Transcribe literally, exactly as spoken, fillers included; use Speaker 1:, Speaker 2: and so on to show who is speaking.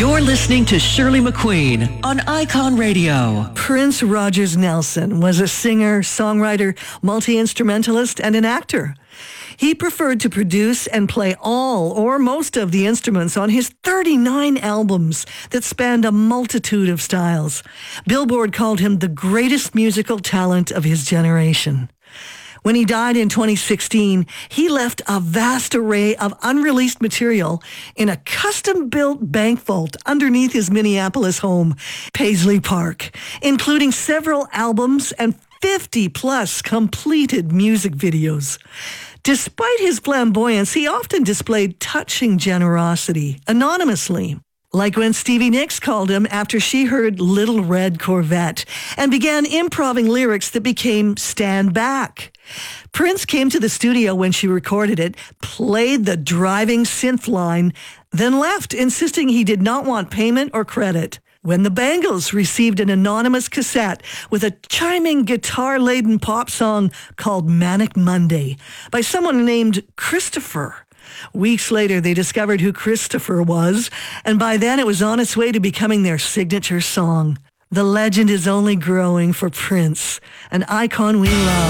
Speaker 1: You're listening to Shirley McQueen on Icon Radio.
Speaker 2: Prince Rogers Nelson was a singer, songwriter, multi-instrumentalist, and an actor. He preferred to produce and play all or most of the instruments on his thirty-nine albums that spanned a multitude of styles. Billboard called him the greatest musical talent of his generation. When he died in twenty sixteen, he left a vast array of unreleased material in a custom-built bank vault underneath his Minneapolis home, Paisley Park, including several albums and fifty-plus completed music videos. Despite his flamboyance, he often displayed touching generosity, anonymously. Like when Stevie Nicks called him after she heard Little Red Corvette and began improving lyrics that became Stand Back. Prince came to the studio when she recorded it, played the driving synth line, then left, insisting he did not want payment or credit. When the Bangles received an anonymous cassette with a chiming guitar-laden pop song called Manic Monday by someone named Christopher. Weeks later, they discovered who Christopher was, and by then it was on its way to becoming their signature song. The legend is only growing for Prince, an icon we love.